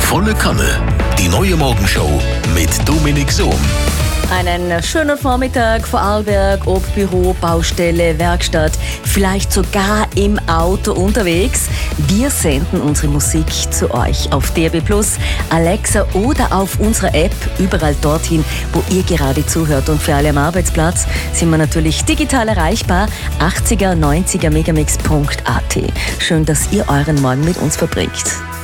Volle Kanne. Die neue Morgenshow mit Dominik Sohm. Einen schönen Vormittag, Vorarlberg, ob Büro, Baustelle, Werkstatt, vielleicht sogar im Auto unterwegs. Wir senden unsere Musik zu euch auf DAB+, Alexa oder auf unserer App, überall dorthin, wo ihr gerade zuhört. Und für alle am Arbeitsplatz sind wir natürlich digital erreichbar, 80er, 90er, megamix.at. Schön, dass ihr euren Morgen mit uns verbringt.